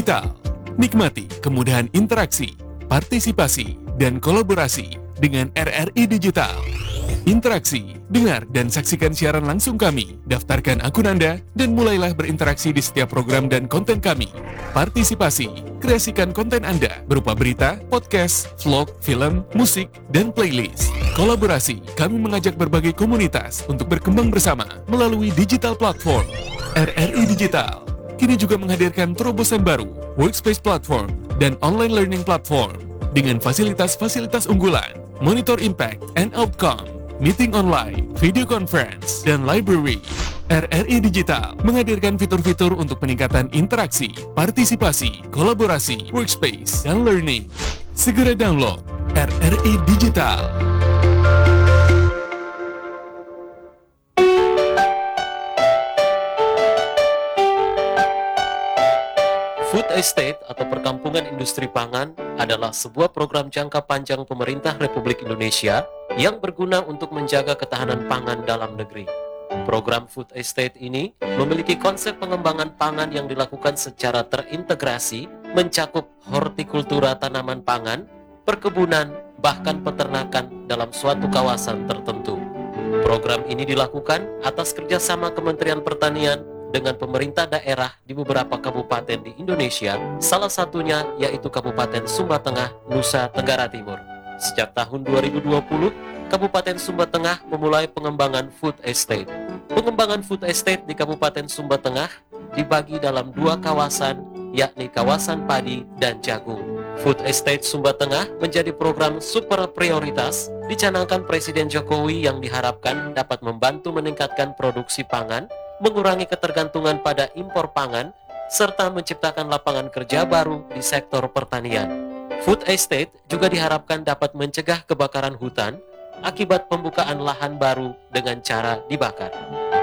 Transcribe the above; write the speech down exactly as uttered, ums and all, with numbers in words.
Digital. Nikmati kemudahan interaksi, partisipasi, dan kolaborasi dengan R R I Digital. Interaksi, dengar dan saksikan siaran langsung kami, daftarkan akun Anda, dan mulailah berinteraksi di setiap program dan konten kami. Partisipasi, kreasikan konten Anda berupa berita, podcast, vlog, film, musik, dan playlist. Kolaborasi, kami mengajak berbagai komunitas untuk berkembang bersama melalui digital platform. R R I Digital kini juga menghadirkan terobosan baru, workspace platform, dan online learning platform dengan fasilitas-fasilitas unggulan, monitor impact and outcome, meeting online, video conference, dan library. R R I Digital menghadirkan fitur-fitur untuk peningkatan interaksi, partisipasi, kolaborasi, workspace, dan learning. Segera download R R I Digital. Food Estate atau Perkampungan Industri Pangan adalah sebuah program jangka panjang pemerintah Republik Indonesia yang berguna untuk menjaga ketahanan pangan dalam negeri. Program Food Estate ini memiliki konsep pengembangan pangan yang dilakukan secara terintegrasi, mencakup hortikultura tanaman pangan, perkebunan, bahkan peternakan dalam suatu kawasan tertentu. Program ini dilakukan atas kerjasama Kementerian Pertanian dengan pemerintah daerah di beberapa kabupaten di Indonesia, salah satunya yaitu Kabupaten Sumba Tengah, Nusa Tenggara Timur. Sejak tahun dua ribu dua puluh, Kabupaten Sumba Tengah memulai pengembangan food estate. Pengembangan food estate di Kabupaten Sumba Tengah dibagi dalam dua kawasan, yakni kawasan padi dan jagung. Food Estate Sumba Tengah menjadi program super prioritas dicanangkan Presiden Jokowi yang diharapkan dapat membantu meningkatkan produksi pangan, mengurangi ketergantungan pada impor pangan, serta menciptakan lapangan kerja baru di sektor pertanian. Food Estate juga diharapkan dapat mencegah kebakaran hutan akibat pembukaan lahan baru dengan cara dibakar.